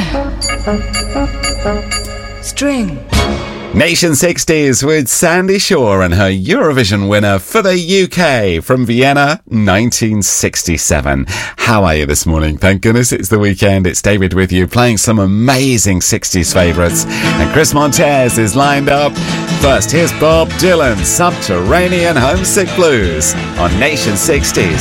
String. Nation 60s with Sandy Shaw and her Eurovision winner for the UK from Vienna 1967. How are you this morning? Thank goodness it's the weekend. It's David with you playing some amazing 60s favourites. And Chris Montez is lined up. First, here's Bob Dylan, Subterranean Homesick Blues on Nation 60s.